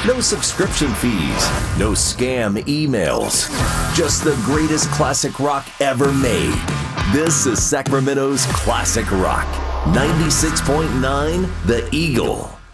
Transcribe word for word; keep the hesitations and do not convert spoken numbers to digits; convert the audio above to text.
No subscription fees, no scam emails, just the greatest classic rock ever made. This is Sacramento's Classic Rock, ninety-six point nine The Eagle.